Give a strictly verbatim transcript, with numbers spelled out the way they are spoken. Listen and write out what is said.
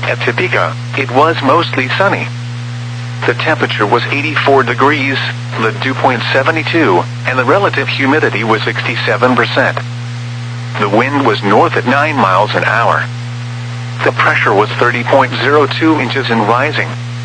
At Topeka, it was mostly sunny. The temperature was eighty-four degrees, the dew point seventy-two, and the relative humidity was sixty-seven percent. The wind was north at nine miles an hour. The pressure was thirty point zero two inches and rising.